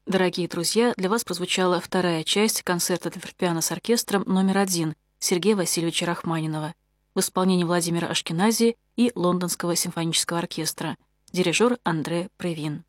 Дорогие друзья, для вас прозвучала вторая часть концерта для фортепиано с оркестром номер 1 Сергея Васильевича Рахманинова в исполнении Владимира Ашкенази и Лондонского симфонического оркестра, дирижер Андре Превин.